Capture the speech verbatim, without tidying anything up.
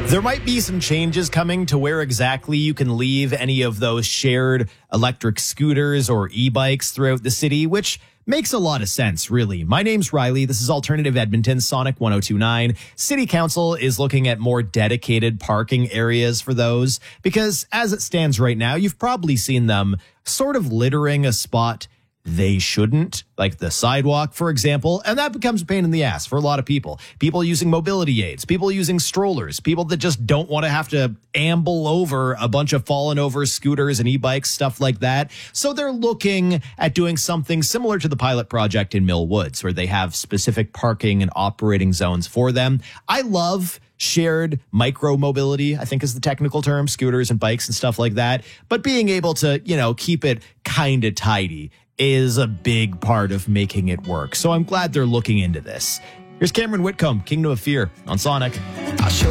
There might be some changes coming to where exactly you can leave any of those shared electric scooters or e-bikes throughout the city, which makes a lot of sense, really. My name's Riley. This is Alternative Edmonton, Sonic one oh two point nine. City Council is looking at more dedicated parking areas for those because as it stands right now, you've probably seen them sort of littering a spot they shouldn't, like the sidewalk, for example, and that becomes a pain in the ass for a lot of people. People using mobility aids, people using strollers, people that just don't want to have to amble over a bunch of fallen over scooters and e-bikes, stuff like that. So they're looking at doing something similar to the pilot project in Mill Woods, where they have specific parking and operating zones for them. I love shared micro mobility, I think is the technical term, scooters and bikes and stuff like that. But being able to, you know, keep it kind of tidy is a big part of making it work. So I'm glad they're looking into this. Here's Cameron Whitcomb, Kingdom of Fear on Sonic. I'll show